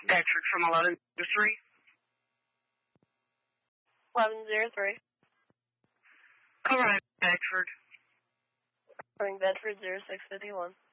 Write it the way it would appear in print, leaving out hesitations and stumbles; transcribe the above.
Bedford from 11 to 3. 1103. All right, Bedford. Calling Bedford 0651.